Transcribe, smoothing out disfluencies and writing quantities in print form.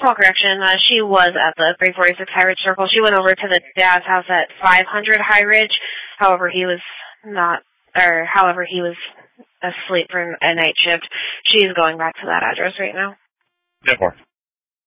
small correction. She was at the 346 High Ridge Circle. She went over to the dad's house at 500 High Ridge. However, he was asleep for a night shift. She's going back to that address right now. 10-4.